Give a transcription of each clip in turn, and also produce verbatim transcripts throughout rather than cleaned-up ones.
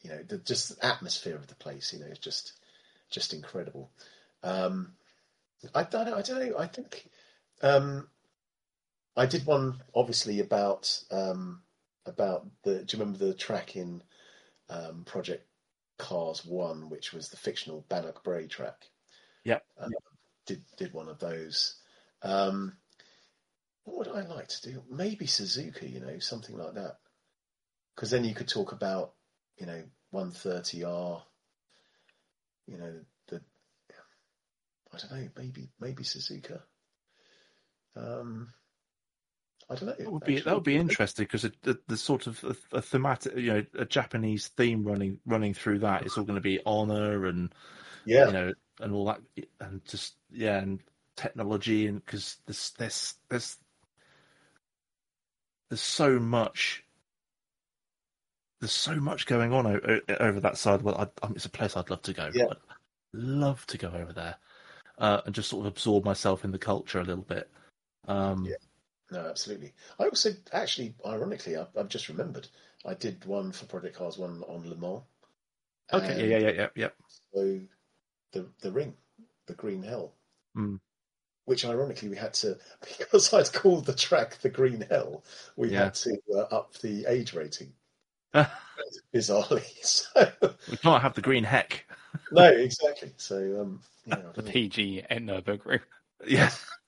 you know, the, just the atmosphere of the place, you know, is just just incredible. Um, I don't know. I don't know. I think um, I did one obviously about um, about the. Do you remember the track in um, Project Cars One, which was the fictional Bannock Bray track? Yeah. Uh, did did one of those. Um, what would I like to do? Maybe Suzuka, you know, something like that. Because then you could talk about, you know, one thirty R. You know, the I don't know, maybe maybe Suzuka. Um, I don't know That would be that actually. would be interesting because the, the sort of a, a thematic, you know, a Japanese theme running running through that. It's all going to be honor and you Yeah, know and all that, and just yeah, and technology, and because there's there's there's there's so much there's so much going on o- o- over that side. Well, I, I mean, it's a place I'd love to go. yeah, I'd love to go over there uh, and just sort of absorb myself in the culture a little bit. yeah. Um, No, absolutely. I also actually, ironically, I, I've just remembered I did one for Project Cars one on Le Mans, okay, yeah, and yeah, yeah, yeah, yeah. so the the ring, the Green Hell, Mm, which ironically we had to because I'd called the track the Green Hell, we yeah. had to uh, up the age rating bizarrely. So We can't have the green heck. no, exactly. So um, yeah, I The don't know. P G at Nürburgring. Yeah.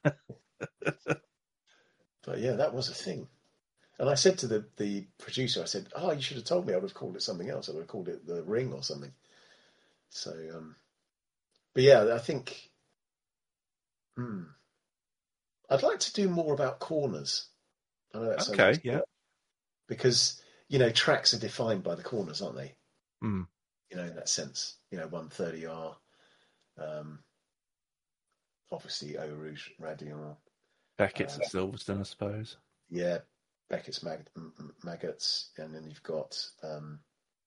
But yeah, that was a thing. And I said to the, the producer, I said, "Oh, you should have told me. I would have called it something else. I would have called it the Ring or something." So, um, but yeah, I think hmm, I'd like to do more about corners. I know that sounds Okay, yeah. bizarre because you know tracks are defined by the corners, aren't they? Mm. You know, in that sense, you know, one thirty R, um, obviously Eau Rouge Radion, Beckett's uh, at Silverstone, I suppose. yeah, Beckett's mag- maggots, and then you've got um,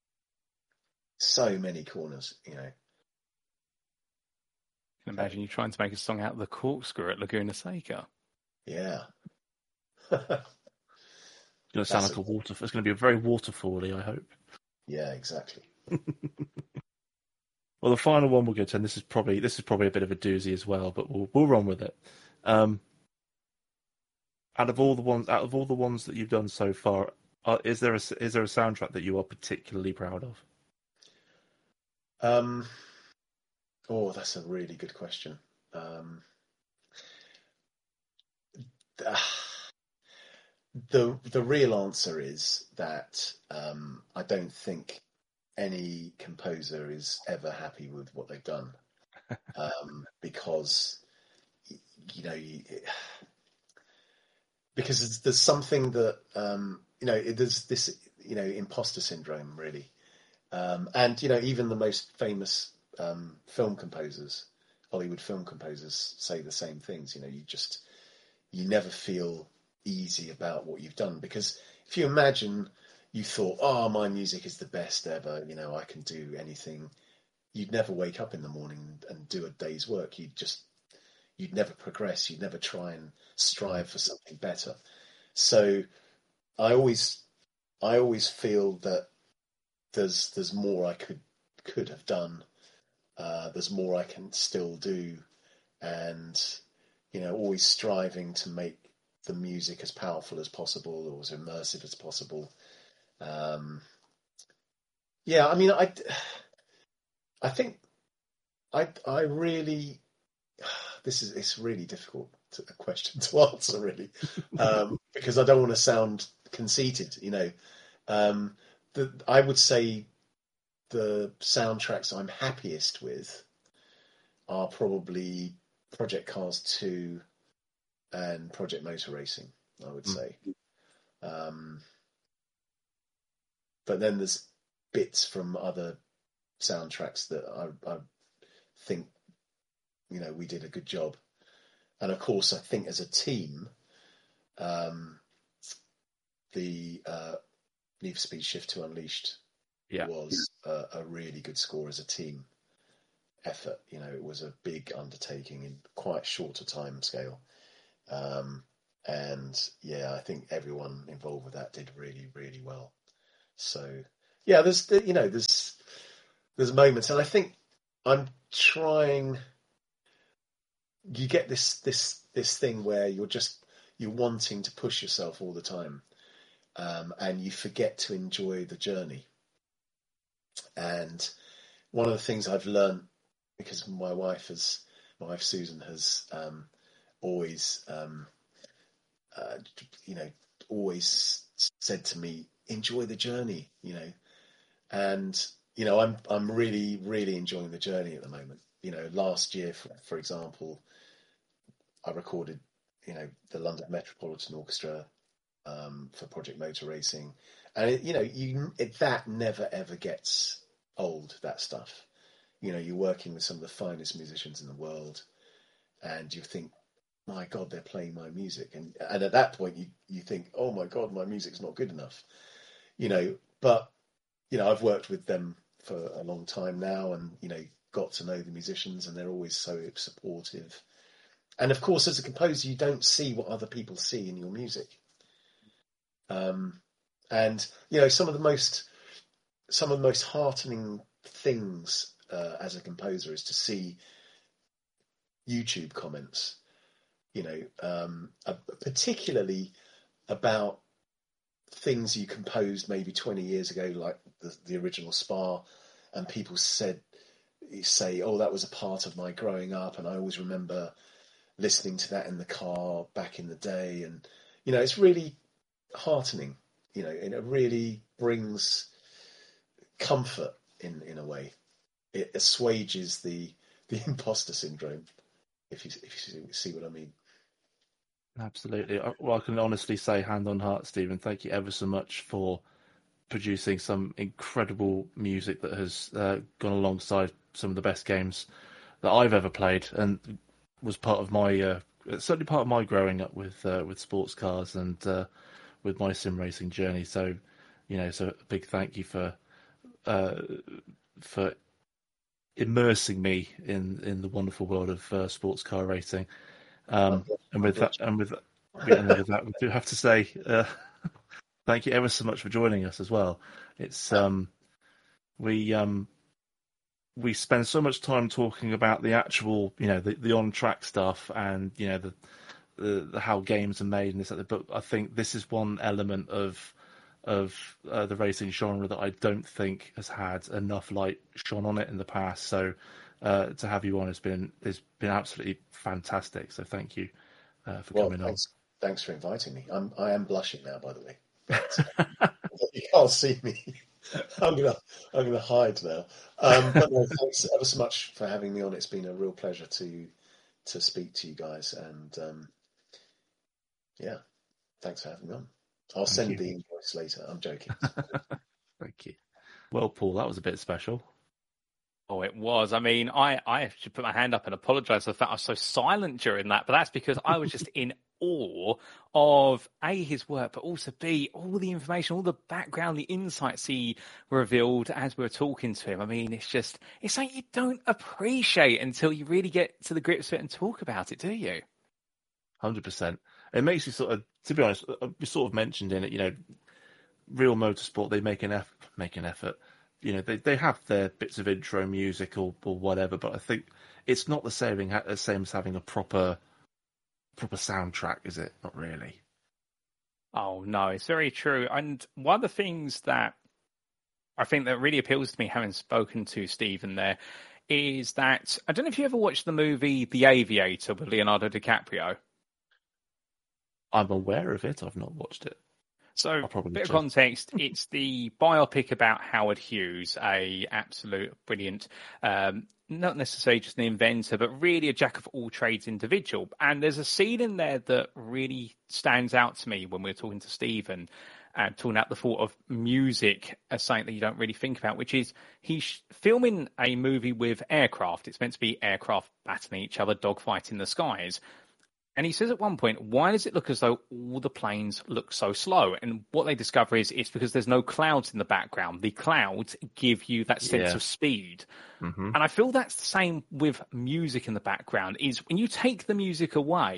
so many corners. You know, I can imagine you trying to make a song out of the corkscrew at Laguna Seca. yeah. It's going to sound That's like a a water. It's going to be a very waterfally, I hope. yeah, exactly. Well, the final one we'll go to, and this is probably this is probably a bit of a doozy as well, but we'll we'll run with it. Um, out of all the ones, out of all the ones that you've done so far, uh, is there a is there a soundtrack that you are particularly proud of? Um, oh, that's a really good question. Um, the the real answer is that um, I don't think any composer is ever happy with what they've done um, because you know you, because there's, there's something that um, you know there's this you know imposter syndrome really, um, and you know even the most famous um, film composers, Hollywood film composers, say the same things. You know, you just you never feel easy about what you've done because if you imagine you thought, oh, my music is the best ever, you know, I can do anything. You'd never wake up in the morning and do a day's work. You'd just you'd never progress. You'd never try and strive for something better. So I always I always feel that there's there's more I could could have done. Uh, there's more I can still do, and you know, always striving to make the music as powerful as possible or as immersive as possible. Um, yeah, I mean, I I think I I really this is it's really difficult to, a question to answer really um, because I don't want to sound conceited, you know. Um, the, I would say the soundtracks I'm happiest with are probably Project Cars two and Project Motor Racing, I would Mm. say. Um, but then there's bits from other soundtracks that I, I think, you know, we did a good job. And of course, I think as a team, um, the uh, Need for Speed Shift to Unleashed Yeah. was a, a really good score as a team effort. You know, it was a big undertaking in quite short a time scale. Um, and yeah, I think everyone involved with that did really, really well. So yeah, there's you know there's there's moments, and I think I'm trying. You get this this this thing where you're just you're wanting to push yourself all the time, um, and you forget to enjoy the journey. And one of the things I've learned, because my wife has, my wife Susan has um, always, um, uh, you know, always said to me, enjoy the journey, you know, and you know, I'm I'm really really enjoying the journey at the moment. You know, last year, for, for example, I recorded, you know, the London Metropolitan Orchestra um, for Project Motor Racing, and it, you know, you it, that never ever gets old. That stuff, you know, you're working with some of the finest musicians in the world, and you think, my God, they're playing my music, and and at that point, you you think, oh my God, my music's not good enough, you know. But you know, I've worked with them for a long time now, and you know, got to know the musicians, and they're always so supportive. And of course, as a composer, you don't see what other people see in your music. Um, and you know, some of the most some of the most heartening things uh, as a composer is to see YouTube comments. You know, um, uh, particularly about things you composed maybe twenty years ago, like the, the original Spa, and people said, say, "Oh, that was a part of my growing up, and I always remember listening to that in the car back in the day." And you know, it's really heartening. You know, and it really brings comfort in in a way. It assuages the the imposter syndrome, if you if you see what I mean. Absolutely. Well, I can honestly say, hand on heart, Stephen, thank you ever so much for producing some incredible music that has uh, gone alongside some of the best games that I've ever played, and was part of my uh, certainly part of my growing up with uh, with sports cars and uh, with my sim racing journey. So, you know, so a big thank you for uh, for immersing me in, in the wonderful world of uh, sports car racing. Um, and with that, and with and with that, we do have to say uh, thank you ever so much for joining us as well. It's um, we um, we spend so much time talking about the actual, you know, the, the on track stuff, and you know the, the, the how games are made and this. But I think this is one element of of uh, the racing genre that I don't think has had enough light shone on it in the past. So uh, to have you on has been has been absolutely fantastic. So thank you uh, for well, coming thanks, on. Thanks for inviting me. I'm I am blushing now, by the way. But, uh, you can't see me. I'm gonna I'm gonna hide now. Um, but no, thanks ever so much for having me on. It's been a real pleasure to to speak to you guys, and um, yeah, thanks for having me on. I'll Thank send you. the invoice later. I'm joking. Thank you. Well, Paul, that was a bit special. Oh, it was. I mean, I, I should put my hand up and apologise for the fact I was so silent during that, but that's because I was just in awe of A, his work, but also B, all the information, all the background, the insights he revealed as we were talking to him. I mean, it's just, it's something you don't appreciate until you really get to the grips with it and talk about it, do you? one hundred percent. It makes you sort of, to be honest, we sort of mentioned in it, you know, Real Motorsport, they make an effort, make an effort. You know, they, they have their bits of intro music or, or whatever, but I think it's not the same, the same as having a proper proper soundtrack, is it? Not really. Oh, no, it's very true. And one of the things that I think that really appeals to me, having spoken to Stephen there, is that, I don't know if you ever watched the movie The Aviator with Leonardo DiCaprio. I'm aware of it. I've not watched it. So, a bit of context, it's the biopic about Howard Hughes, a absolute brilliant, um, not necessarily just an inventor, but really a jack of all trades individual. And there's a scene in there that really stands out to me when we we're talking to Stephen, and talking about the thought of music as something that you don't really think about, which is he's filming a movie with aircraft. It's meant to be aircraft battling each other, dogfighting in the skies. And he says at one point, why does it look as though all the planes look so slow? And what they discover is it's because there's no clouds in the background. The clouds give you that sense yeah. of speed. Mm-hmm. And I feel that's the same with music in the background, is when you take the music away,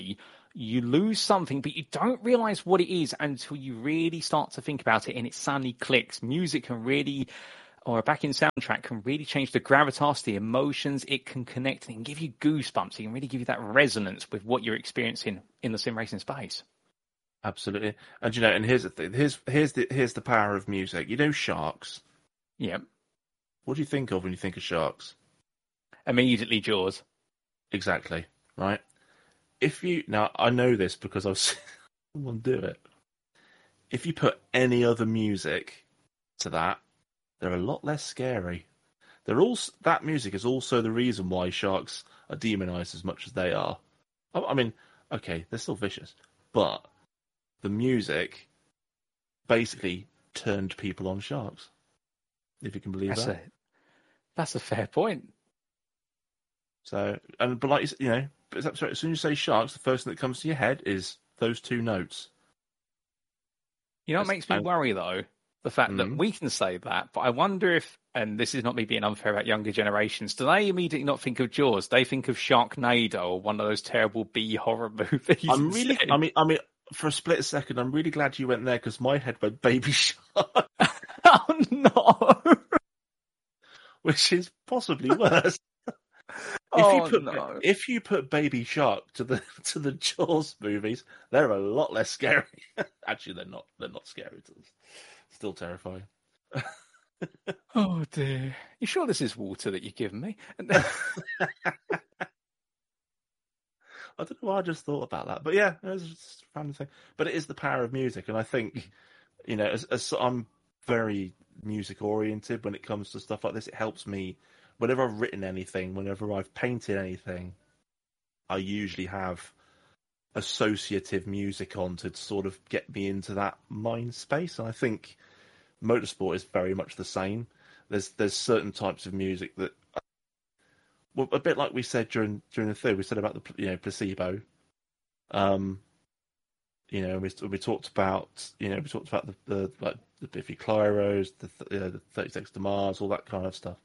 you lose something, but you don't realize what it is until you really start to think about it and it suddenly clicks. Music can really, or a backing soundtrack can really change the gravitas, the emotions. It can connect and give you goosebumps. It can really give you that resonance with what you're experiencing in the sim racing space. Absolutely. And you know, and here's the thing. Here's here's the here's the power of music. You know, Sharks. Yeah. What do you think of when you think of Sharks? Immediately Jaws. Exactly. Right. If you now, I know this because I've seen someone do it. If you put any other music to that, they're a lot less scary. They're also that music is also the reason why sharks are demonized as much as they are. I, I mean, okay, they're still vicious, but the music basically turned people on sharks. If you can believe that's that. A, that's a fair point. So, and but like you know, as soon as you say sharks, the first thing that comes to your head is those two notes. You know what makes me and, worry though? The fact mm-hmm. that we can say that, but I wonder if, and this is not me being unfair about younger generations, do they immediately not think of Jaws? They think of Sharknado or one of those terrible B horror movies. I'm really, I mean, I mean, for a split second, I'm really glad you went there because my head went Baby Shark. Oh no! Which is possibly worse. If oh you put no! if you put Baby Shark to the to the Jaws movies, they're a lot less scary. Actually, they're not. They're not scary. Still terrifying. Oh dear! You sure this is water that you've given me? I don't know why I just thought about that, but yeah, it was just a random thing. But it is the power of music, and I think you know, as, as I'm very music oriented when it comes to stuff like this, it helps me. Whenever I've written anything, whenever I've painted anything, I usually have associative music on to sort of get me into that mind space. And I think motorsport is very much the same. There's there's certain types of music that, well, a bit like we said during during the third, we said about the you know placebo. Um, you know, we we talked about you know we talked about the the like the Biffy Clyros, the you know, the thirty Seconds to Mars, all that kind of stuff.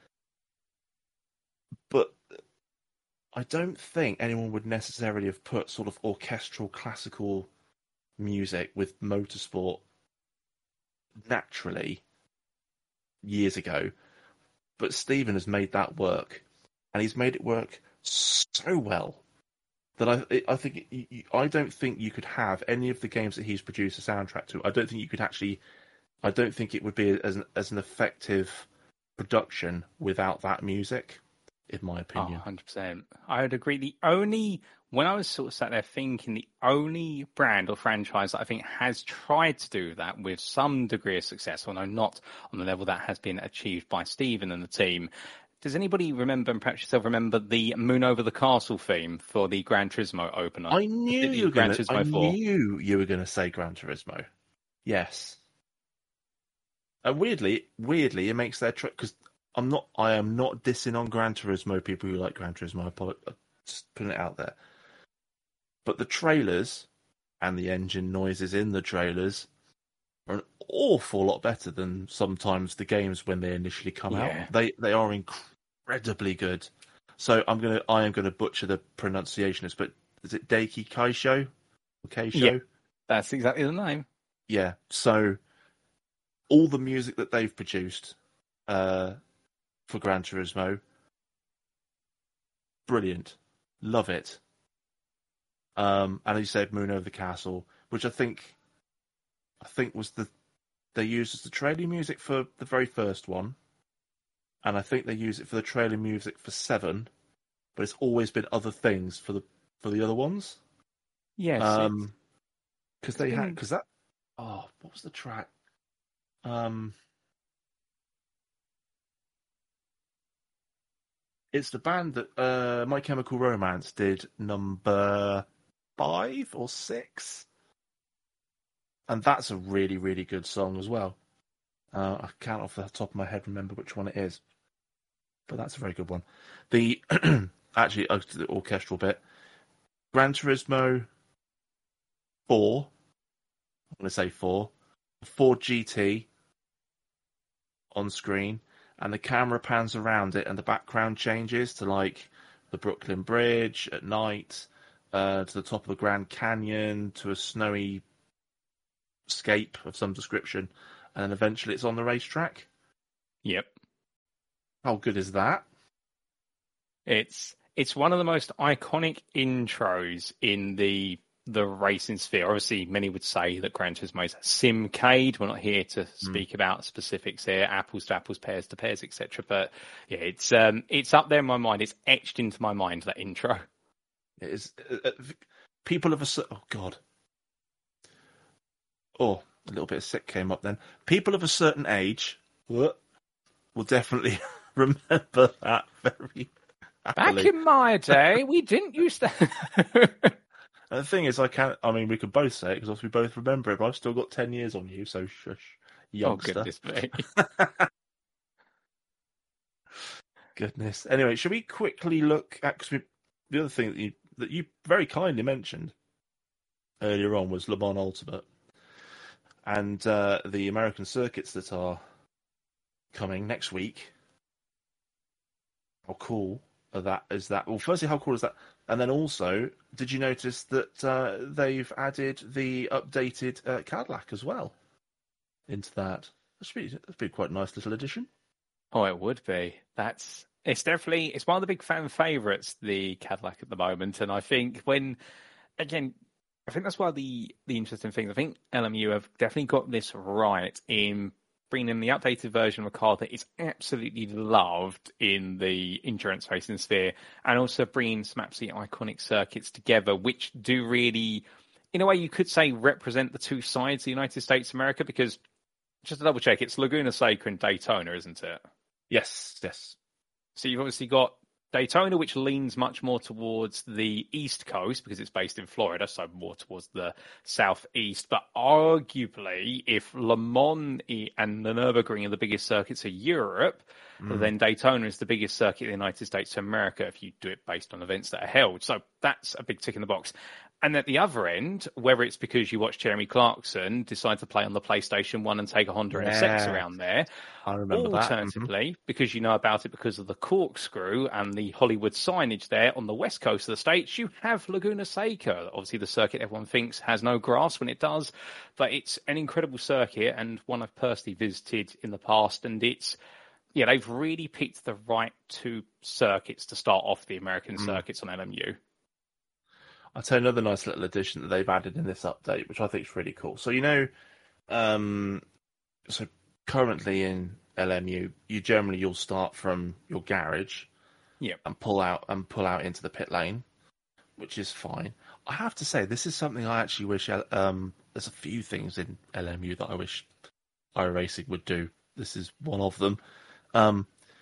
But I don't think anyone would necessarily have put sort of orchestral classical music with motorsport naturally years ago. But Stephen has made that work, and he's made it work so well that I I think I don't think you could have any of the games that he's produced a soundtrack to. I don't think you could actually. I don't think it would be as an, as an effective production without that music. In my opinion. Oh, one hundred percent. I would agree. The only, when I was sort of sat there thinking, the only brand or franchise that I think has tried to do that with some degree of success, although not on the level that has been achieved by Stephen and the team. Does anybody remember, and perhaps yourself remember, the Moon Over the Castle theme for the Gran Turismo opener? I knew you were going to. I knew you were going to say Gran Turismo. Yes. And weirdly, weirdly, it makes their trip because. I'm not. I am not dissing on Gran Turismo. People who like Gran Turismo, I'm just putting it out there. But the trailers and the engine noises in the trailers are an awful lot better than sometimes the games when they initially come yeah. out. They they are incredibly good. So I'm gonna. I am gonna butcher the pronunciation. But is it Daiki Kaisho? Kaisho? Yeah, that's exactly the name. Yeah. So all the music that they've produced. Uh, For Gran Turismo, brilliant, love it. Um, and as you said, Moon Over the Castle, which I think, I think was the they used as the trailer music for the very first one, and I think they use it for the trailer music for Seven, but it's always been other things for the for the other ones. Yes, um, because they been... had because that oh, what was the track? Um. It's the band that uh, My Chemical Romance did number five or six. And that's a really, really good song as well. Uh, I can't off the top of my head remember which one it is. But that's a very good one. The Actually, uh, the orchestral bit. Gran Turismo four. I'm going to say four. Ford G T on screen. And the camera pans around it and the background changes to like the Brooklyn Bridge at night, uh, to the top of the Grand Canyon, to a snowy scape of some description, and then eventually it's on the racetrack. Yep. How good is that? It's it's one of the most iconic intros in the the racing sphere. Obviously, many would say that Gran Turismo is a simcade. We're not here to speak mm. about specifics here, apples to apples, pears to pears, et cetera. But yeah, it's um, it's up there in my mind. It's etched into my mind, that intro. It is. Uh, people of a oh god, oh a little bit of sick came up then. People of a certain age will definitely remember that very happily. Back in my day, we didn't use that. And the thing is, I can't. I mean, we could both say it because we both remember it. But I've still got ten years on you, so shush, youngster. Oh, goodness me. Goodness. Anyway, should we quickly look at cause we, the other thing that you that you very kindly mentioned earlier on was Le Mans Ultimate and uh, the American circuits that are coming next week. How cool are that is that? Well, firstly, how cool is that? And then also, did you notice that uh, they've added the updated uh, Cadillac as well into that? That'd be, that'd be quite a nice little addition. Oh, it would be. That's it's definitely it's one of the big fan favourites, the Cadillac at the moment. And I think when again, I think that's one of the the interesting things. I think L M U have definitely got this right in bringing in the updated version of a car that is absolutely loved in the endurance racing sphere, and also bringing some absolutely iconic circuits together, which do really, in a way, you could say represent the two sides of the United States of America, because, just to double check, it's Laguna Seca and Daytona, isn't it? Yes, yes. So you've obviously got Daytona, which leans much more towards the East Coast because it's based in Florida, so more towards the southeast. But arguably, if Le Mans and the Nürburgring are the biggest circuits of Europe, mm. then Daytona is the biggest circuit in the United States of America if you do it based on events that are held. So that's a big tick in the box. And at the other end, whether it's because you watch Jeremy Clarkson decide to play on the PlayStation one and take a Honda yeah. N S X around there, I remember alternatively, that. Mm-hmm. because you know about it because of the corkscrew and the Hollywood signage there on the west coast of the States, you have Laguna Seca. Obviously, the circuit everyone thinks has no grass when it does, but it's an incredible circuit and one I've personally visited in the past, and it's yeah, they've really picked the right two circuits to start off the American mm. circuits on L M U. I'll tell you another nice little addition that they've added in this update, which I think is really cool. So, you know, um, so currently in L M U, you generally, you'll start from your garage yeah, and pull out and pull out into the pit lane, which is fine. I have to say, this is something I actually wish, um, there's a few things in L M U that I wish iRacing would do. This is one of them. Um,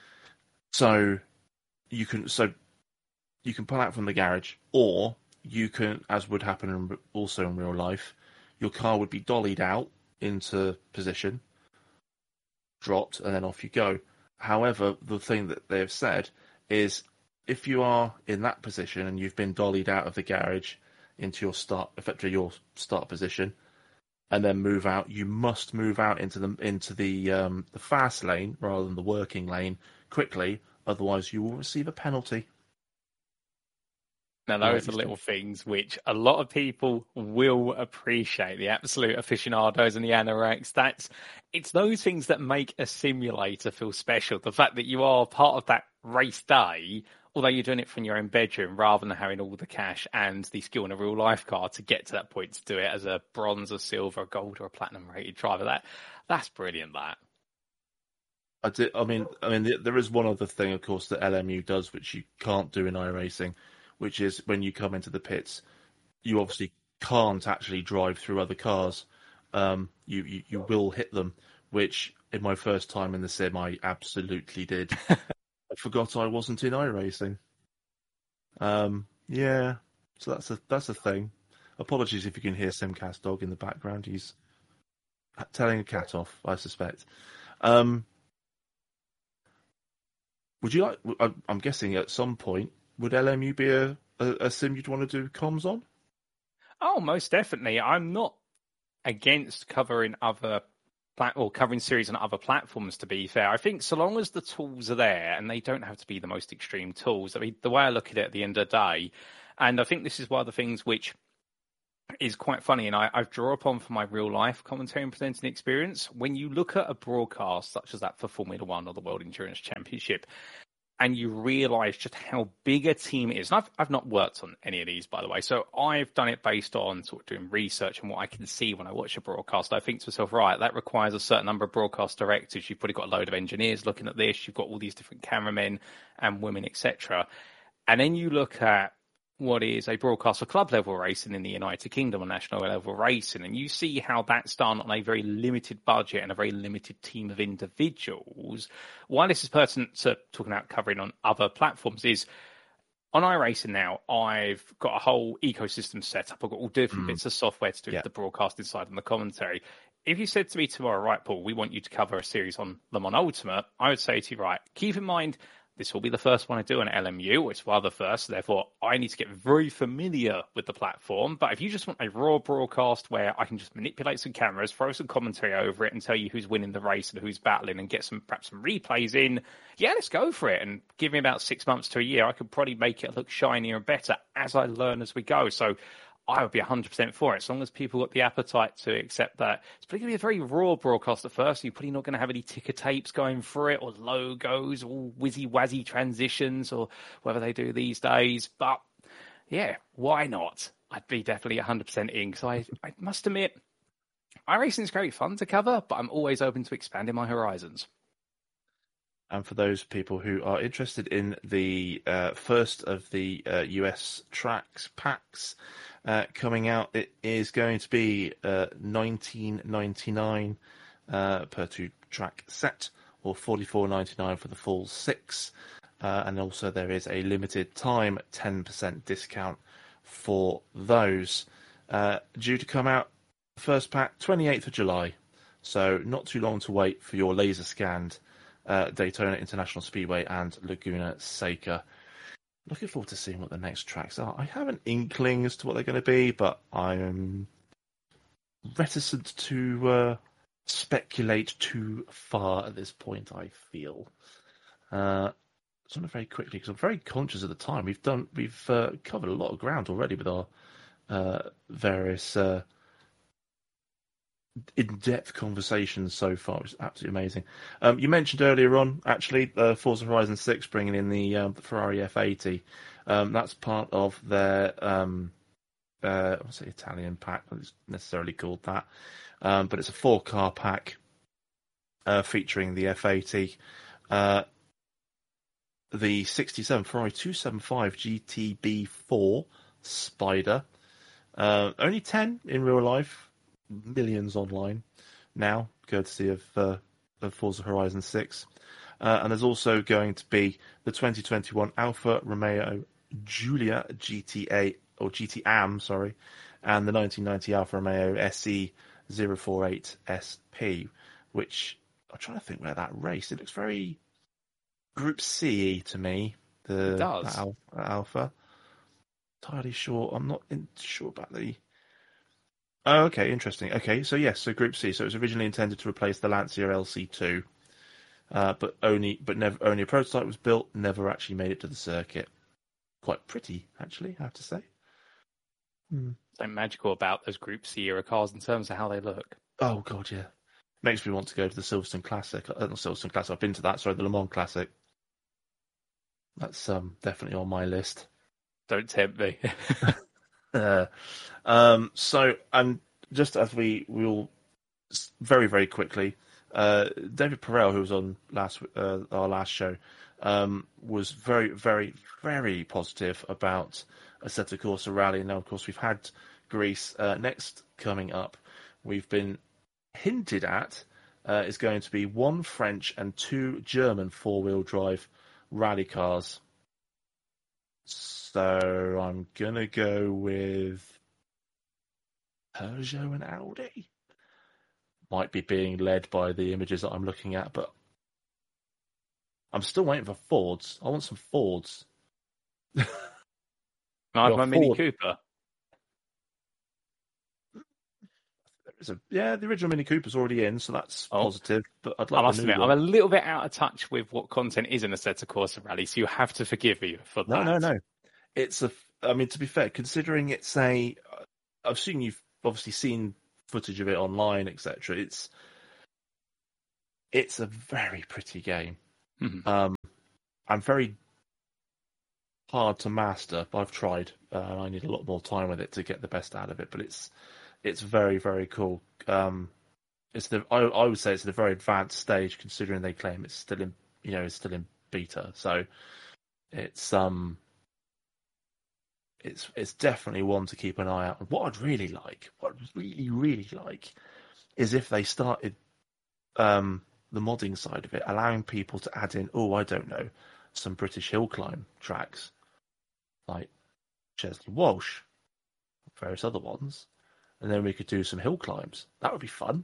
so you can, so you can pull out from the garage, or you can, as would happen also in real life, your car would be dollied out into position, dropped, and then off you go. However, the thing that they've said is if you are in that position and you've been dollied out of the garage into your start, effectively your start position, and then move out, you must move out into the into the um, the fast lane rather than the working lane quickly. Otherwise, you will receive a penalty. Now, those yeah, are little things which a lot of people will appreciate. The absolute aficionados and the anoraks. That's it's those things that make a simulator feel special. The fact that you are part of that race day, although you're doing it from your own bedroom, rather than having all the cash and the skill in a real life car to get to that point to do it as a bronze, a silver, a gold, or a platinum rated driver. That that's brilliant. That. I did. I mean, I mean, there is one other thing, of course, that L M U does, which you can't do in iRacing, which is when you come into the pits, you obviously can't actually drive through other cars. Um, you, you, you will hit them, which in my first time in the sim, I absolutely did. I forgot I wasn't in iRacing. Um, yeah, so that's a that's a thing. Apologies if you can hear Simcast Dog in the background. He's telling a cat off, I suspect. Um, would you like? I'm guessing at some point, would L M U be a, a, a sim you'd want to do comms on? Oh, most definitely. I'm not against covering other plat- or covering series on other platforms, to be fair. I think so long as the tools are there, and they don't have to be the most extreme tools. I mean, the way I look at it at the end of the day, And I think this is one of the things which is quite funny, and I, I draw upon from my real life commentary and presenting experience. When you look at a broadcast such as that for Formula One or the World Endurance Championship, and you realise just how big a team it is. And I've I've not worked on any of these, by the way, so I've done it based on sort of doing research and what I can see when I watch a broadcast. I think to myself, right, that requires a certain number of broadcast directors. You've probably got a load of engineers looking at this. You've got all these different cameramen and women, et cetera. And then you look at what is a broadcast for club level racing in the United Kingdom or national level racing, and you see how that's done on a very limited budget and a very limited team of individuals. Why this is pertinent to talking about covering on other platforms is on iRacing now, I've got a whole ecosystem set up. I've got all different mm. bits of software to do yeah. the broadcasting side and the commentary. If you said to me tomorrow, right, Paul, we want you to cover a series on Le Mans Ultimate, I would say to you, right, keep in mind, this will be the first one I do on L M U. It's rather first, therefore I need to get very familiar with the platform. But if you just want a raw broadcast where I can just manipulate some cameras, throw some commentary over it and tell you who's winning the race and who's battling and get some perhaps some replays in, yeah, let's go for it. And give me about six months to a year, I could probably make it look shinier and better as I learn as we go. So I would be one hundred percent for it, as long as people got the appetite to accept that. It's probably going to be a very raw broadcast at first. You're probably not going to have any ticker tapes going through it or logos or whizzy-wazzy transitions or whatever they do these days. But, yeah, why not? I'd be definitely one hundred percent in, because I, I must admit, iRacing is great fun to cover, but I'm always open to expanding my horizons. And for those people who are interested in the uh, first of the uh, U S tracks packs uh, coming out, it is going to be uh, nineteen ninety-nine uh, per two track set, or forty-four ninety-nine for the full six. Uh, and also there is a limited time ten percent discount for those. Uh, due to come out, first pack twenty-eighth of July. So not too long to wait for your laser scanned Uh, Daytona International Speedway and Laguna Seca. Looking forward to seeing what the next tracks are. I have an inkling as to what they're going to be, but I'm reticent to uh, speculate too far at this point, I feel. Uh, so I'm very quickly, because I'm very conscious of the time. We've done, we've uh, covered a lot of ground already with our uh, various uh, in-depth conversations so far. It's absolutely amazing. Um, you mentioned earlier on, actually, uh, Forza Horizon six bringing in the, um, the Ferrari F eighty. Um, that's part of their, um, uh, what's it, Italian pack? It's necessarily called that. Um, but it's a four-car pack uh, featuring the F eighty. Uh, the sixty-seven Ferrari two seventy-five G T B four Spider. Uh, only ten in real life. Millions online now, courtesy of, uh, of Forza Horizon six. Uh, and there's also going to be the twenty twenty-one Alfa Romeo Giulia G T A, or G T A M, sorry, and the nineteen ninety Alfa Romeo S E zero forty-eight S P, which I'm trying to think where that raced. It looks very Group C to me. The, it does. That Al- Alpha. Entirely sure. I'm not in, sure about the. Oh, okay, interesting. Okay, so yes, so Group C. So it was originally intended to replace the Lancia L C two, uh, but only, but never, only a prototype was built. Never actually made it to the circuit. Quite pretty, actually, I have to say. Hmm. Something magical about those Group C era cars in terms of how they look. Oh god, yeah. Makes me want to go to the Silverstone Classic. Uh, not Silverstone Classic. I've been to that. Sorry, the Le Mans Classic. That's um definitely on my list. Don't tempt me. Uh, um, so, and just as we will very, very quickly, uh, David Perel, who was on last uh, our last show, um, was very, very, very positive about Assetto Corsa Rally. Now, of course, we've had Greece. Uh, next coming up, we've been hinted at uh, is going to be one French and two German four-wheel drive rally cars. So I'm going to go with Peugeot and Audi. Might be being led by the images that I'm looking at, but I'm still waiting for Fords. I want some Fords. I have my Mini Cooper. There's a, yeah, the original Mini Cooper's already in, so that's oh. positive. But I'd like I must the new admit, one. I'm a little bit out of touch with what content is in Assetto Corsa Rally, so you have to forgive me for that. No, no, no. It's a I mean, to be fair, considering it's a, I've seen you've obviously seen footage of it online, et cetera. It's it's a very pretty game. Mm-hmm. Um, I'm very hard to master. I've tried. Uh, I need a lot more time with it to get the best out of it. But it's it's very very cool. Um, it's the I, I would say it's at a very advanced stage, considering they claim it's still in you know it's still in beta. So it's um it's it's definitely one to keep an eye out. And what I'd really like, what I'd really really like, is if they started um the modding side of it, allowing people to add in, oh, I don't know, some British hill climb tracks like Chesley Walsh, various other ones, and then we could do some hill climbs. That would be fun.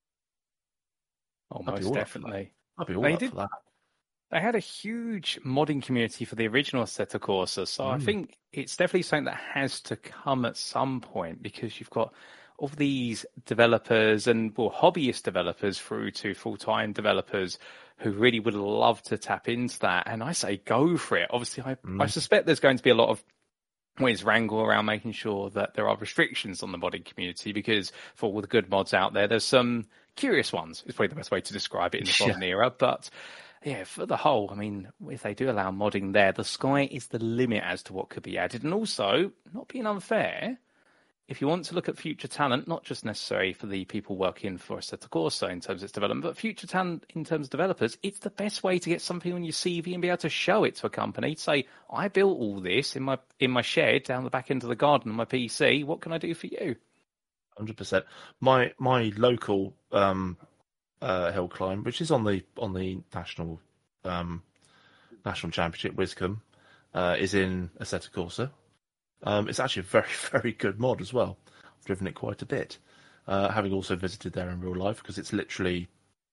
Oh, most definitely. I'd be all they up did, for that. They had a huge modding community for the original Assetto Corsa, so mm. I think it's definitely something that has to come at some point, because you've got all of these developers and well, hobbyist developers through to full-time developers who really would love to tap into that. And I say go for it. Obviously, I, mm. I suspect there's going to be a lot of ways wrangle around making sure that there are restrictions on the modding community, because for all the good mods out there, there's some curious ones. It's probably the best way to describe it in the modern yeah. era. But yeah, for the whole, I mean, if they do allow modding there, the sky is the limit as to what could be added. And also, not being unfair, if you want to look at future talent, not just necessary for the people working for Assetto Corsa in terms of its development, but future talent in terms of developers, it's the best way to get something on your C V and be able to show it to a company. To say, I built all this in my in my shed down the back end of the garden on my P C. What can I do for you? one hundred percent. My my local um, uh, hill climb, which is on the on the national um, national championship, Wiscombe, uh, is in Assetto Corsa. Um, it's actually a very, very good mod as well. I've driven it quite a bit, uh, having also visited there in real life, because it's literally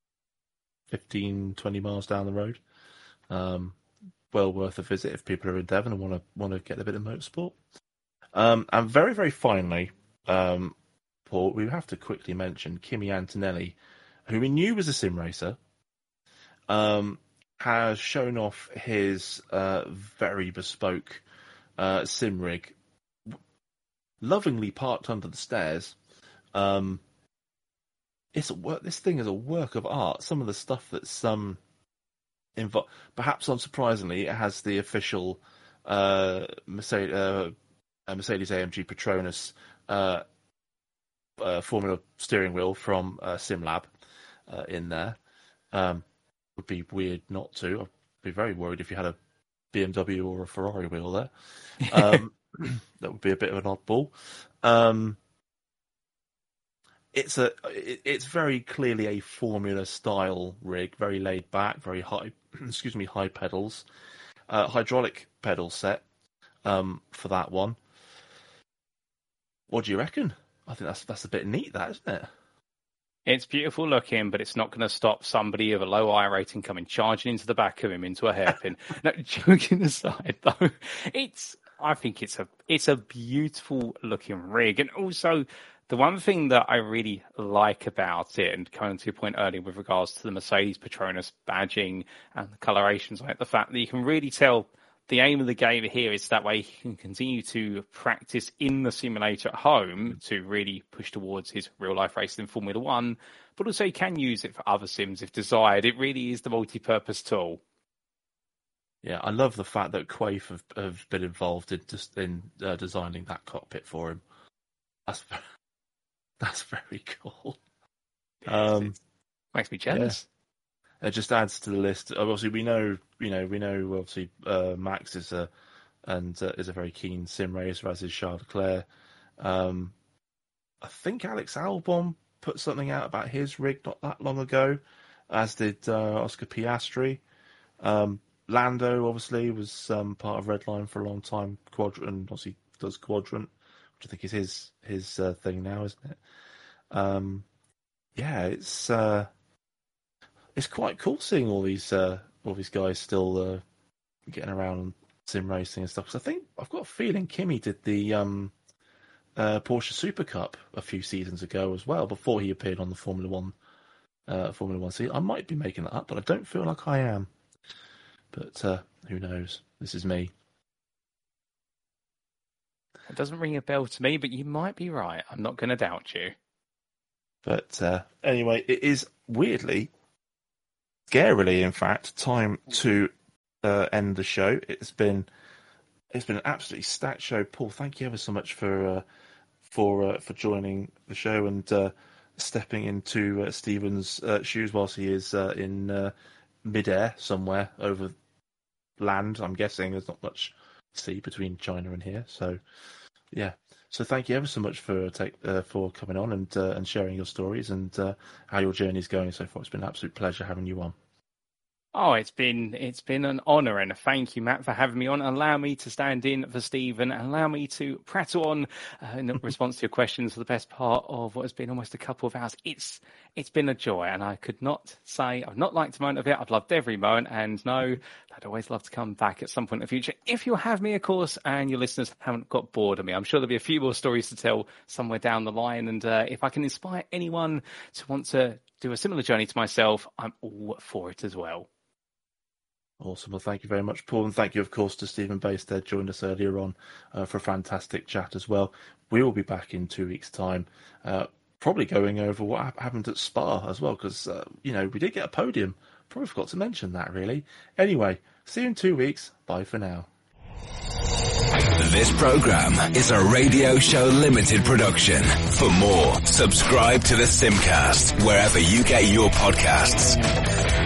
fifteen, twenty miles down the road. Um, well worth a visit if people are in Devon and want to want to get a bit of motorsport. Um, and very, very finally, um, Paul, we have to quickly mention Kimi Antonelli, who we knew was a sim racer, um, has shown off his uh, very bespoke uh, sim rig, lovingly parked under the stairs. Um, it's a work. This thing is a work of art. Some of the stuff that's um, invo- perhaps unsurprisingly, it has the official uh, Mercedes, uh, Mercedes A M G Petronas uh, uh, Formula steering wheel from uh, SimLab uh, in there. Um, would be weird not to. I'd be very worried if you had a B M W or a Ferrari wheel there. Um, that would be a bit of an oddball. Um, it's a, it, it's very clearly a Formula style rig, very laid back, very high, excuse me, high pedals, uh, hydraulic pedal set um, for that one. What do you reckon? I think that's that's a bit neat, that, isn't it? It's beautiful looking, but it's not going to stop somebody of a low I rating coming charging into the back of him into a hairpin. No, joking aside, though, it's. I think it's a it's a beautiful looking rig, and also the one thing that I really like about it, and coming to your point earlier with regards to the Mercedes Petronas badging and the colorations on it, the fact that you can really tell the aim of the game here is that way he can continue to practice in the simulator at home to really push towards his real life racing in Formula One, but also he can use it for other sims if desired. It really is the multi-purpose tool. Yeah, I love the fact that Quaife have, have been involved in just in uh, designing that cockpit for him. That's that's very cool. Um, Makes me jealous. Yeah. It just adds to the list. Obviously, we know, you know, we know. Obviously, uh, Max is a and uh, is a very keen sim racer, as is Charles Leclerc. Um, I think Alex Albon put something out about his rig not that long ago, as did uh, Oscar Piastri. Um, Lando obviously was um, part of Redline for a long time. Quadrant obviously does Quadrant, which I think is his his uh, thing now, isn't it? Um, yeah, it's uh, it's quite cool seeing all these uh, all these guys still uh, getting around sim racing and stuff. Because I think I've got a feeling Kimi did the um, uh, Porsche Super Cup a few seasons ago as well, before he appeared on the Formula One uh, Formula One season. I might be making that up, but I don't feel like I am. But uh, who knows? This is me. It doesn't ring a bell to me, but you might be right. I'm not going to doubt you. But uh, anyway, it is weirdly, scarily, in fact, time to uh, end the show. It's been it's been an absolutely stacked show. Paul, thank you ever so much for uh, for uh, for joining the show and uh, stepping into uh, Stephen's uh, shoes whilst he is uh, in uh, midair somewhere over land. I'm guessing there's not much sea between China and here, so yeah. So thank you ever so much for take uh, for coming on and uh, and sharing your stories and uh, how your journey is going so far. It's been an absolute pleasure having you on. Oh, it's been it's been an honour and a thank you, Matt, for having me on. Allow me to stand in for Stephen and allow me to prattle on uh, in response to your questions for the best part of what has been almost a couple of hours. It's it's been a joy, and I could not say I've not liked a moment of it. I've loved every moment, and no, I'd always love to come back at some point in the future if you'll have me, of course, and your listeners haven't got bored of me. I'm sure there'll be a few more stories to tell somewhere down the line, and uh, if I can inspire anyone to want to do a similar journey to myself, I'm all for it as well. Awesome. Well, thank you very much, Paul. And thank you, of course, to Stephen Bastead, joined us earlier on uh, for a fantastic chat as well. We will be back in two weeks' time, uh, probably going over what ha- happened at Spa as well, because, uh, you know, we did get a podium. Probably forgot to mention that, really. Anyway, see you in two weeks. Bye for now. This program is a Radio Show Limited production. For more, subscribe to the Simcast wherever you get your podcasts.